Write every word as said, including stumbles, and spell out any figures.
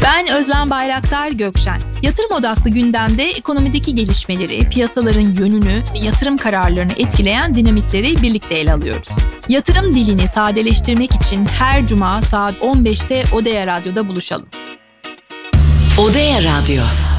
Ben Özlem Bayraktar Gökşen. Yatırım odaklı gündemde ekonomideki gelişmeleri, piyasaların yönünü ve yatırım kararlarını etkileyen dinamikleri birlikte ele alıyoruz. Yatırım dilini sadeleştirmek için her cuma saat on beşte Odeya Radyo'da buluşalım. Odeya Radyo.